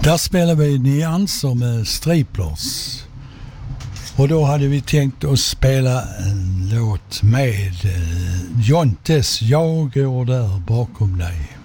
Där spelar vi nyanser med Striplers. Och då hade vi tänkt att spela en låt med Jontes Jag går där bakom dig.